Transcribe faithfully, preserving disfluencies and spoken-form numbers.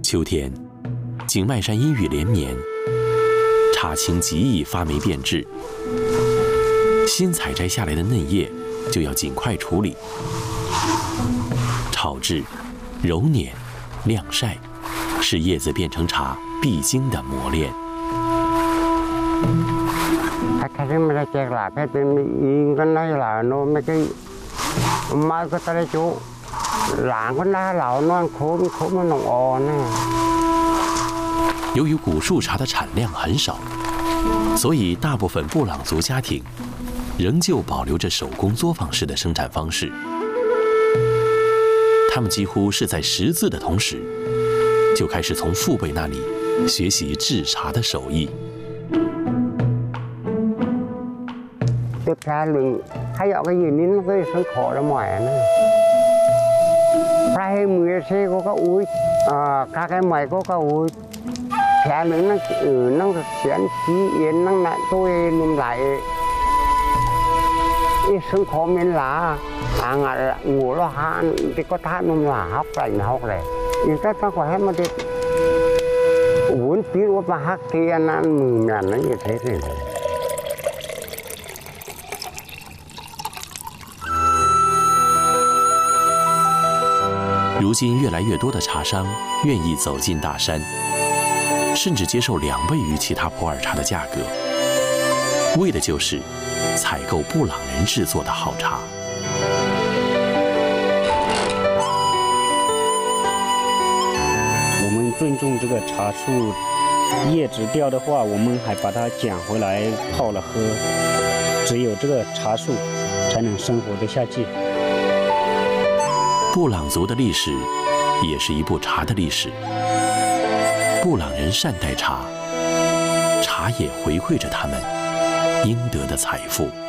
秋天，景迈山阴雨连绵，茶青极易发霉变质。新采摘下来的嫩叶就要尽快处理，炒制、揉捻、晾晒，是叶子变成茶必经的磨练。 他是没得这个啦，他เป็นอิงกันได้หล่ะโน้ไม่ใช่มาก็ตะโจหลานคนได้เหล่านอนโคมโคมมันอ่อนนะ。 由于古树茶的产量很少，所以大部分布朗族家庭仍旧保留着手工作坊式的生产方式。他们几乎是在识字的同时，就开始从父辈那里学习制茶的手艺。 tiếp theo là hay ở cái gì nín cái sân khổ là mỏi nữa phải mười xe có cái úi à các cái mày có cái úi theo nữa nó ừ nó chuyển khí yên nó lại tôi nung lại cái sân khổ mình là à ngài ngủ lo han thì có than nung là học lạnh học này thì các ta có hết mà đi uống tiếng của bà hát kia ăn mừng ngàn nó như thế này。 如今，越来越多的茶商愿意走进大山，甚至接受两倍于其他普洱茶的价格，为的就是采购布朗人制作的好茶。 我们尊重这个茶树，叶子掉的话，我们还把它捡回来泡了喝。只有这个茶树才能生活得下去。 布朗族的历史也是一部茶的历史。布朗人善待茶，茶也回馈着他们应得的财富。